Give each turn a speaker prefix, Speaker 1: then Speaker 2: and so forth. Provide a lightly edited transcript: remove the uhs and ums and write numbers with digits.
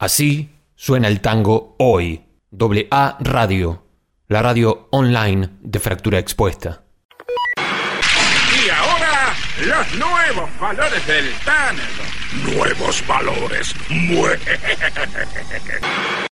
Speaker 1: Así suena el tango hoy. AA Radio, la radio online de Fractura Expuesta.
Speaker 2: Y ahora, los nuevos valores del tango.
Speaker 3: Nuevos valores.